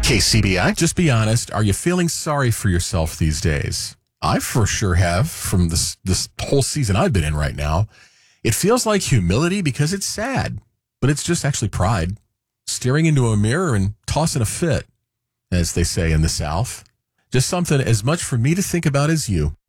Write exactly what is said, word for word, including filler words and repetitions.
K C B I. Just be honest. Are you feeling sorry for yourself these days? I for sure have from this this whole season I've been in right now. It feels like humility because it's sad, but it's just actually pride. Staring into a mirror and tossing a fit, as they say in the South. Just something as much for me to think about as you.